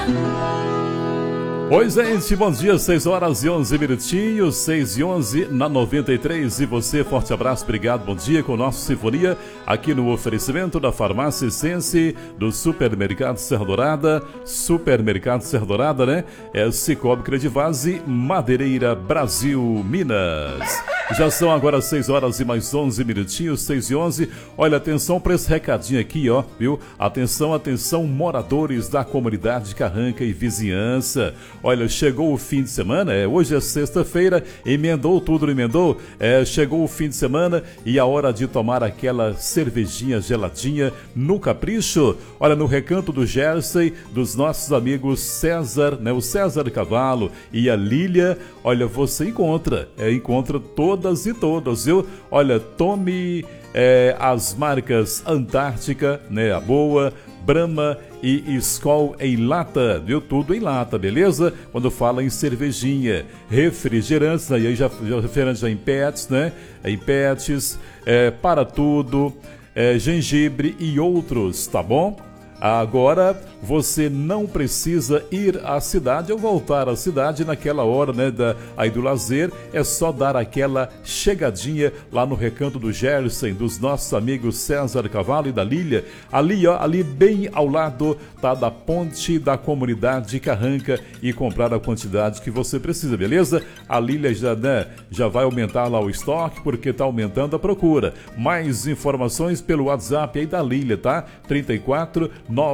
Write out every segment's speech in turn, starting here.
Oi, gente, bom dia, 6 horas e 11 minutinhos, 6 e 11 na 93. E você, forte abraço, obrigado, bom dia com o nosso Sinfonia, aqui no oferecimento da Farmácia Sense, do Supermercado Serra Dourada, né? É o Cicobi Credivase, Madeireira, Brasil, Minas. Já são agora 6 horas e mais 11 minutinhos, 6 e 11. Olha, atenção para esse recadinho aqui, ó, viu? Atenção, atenção, moradores da comunidade Carranca e vizinhança. Olha, chegou o fim de semana, hoje é sexta-feira, emendou tudo, não emendou? Chegou o fim de semana e a hora de tomar aquela cervejinha geladinha no Capricho. Olha, no Recanto do Jersey, dos nossos amigos César, né? O César Cavalo e a Lília. Olha, você encontra todas e todos, viu? Olha, tome as marcas Antártica, né? A boa, Brahma e Skol em lata, viu? Tudo em lata, beleza? Quando fala em cervejinha, refrigerantes, aí já refrigerantes já em pets, né? Em pets, para tudo, gengibre e outros, tá bom? Agora você não precisa ir à cidade ou voltar à cidade naquela hora, né, aí do lazer. É só dar aquela chegadinha lá no Recanto do Gerson, dos nossos amigos César Cavalo e da Lília. Ali, ó, ali bem ao lado tá da ponte da comunidade Carranca, e comprar a quantidade que você precisa, beleza? A Lília já vai aumentar lá o estoque porque tá aumentando a procura. Mais informações pelo WhatsApp aí da Lília, tá? 34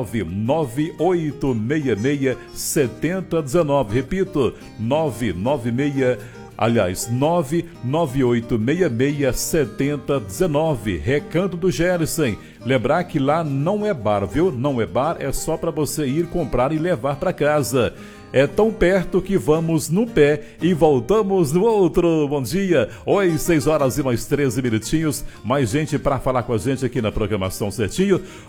99866 7019. Repito, 99866 7019. Recanto do Gerson. Lembrar que lá não é bar, viu? Não é bar, é só para você ir comprar e levar para casa. É tão perto que vamos num pé e voltamos no outro. Bom dia. Oi, 6 horas e mais 13 minutinhos. Mais gente para falar com a gente aqui na programação certinho.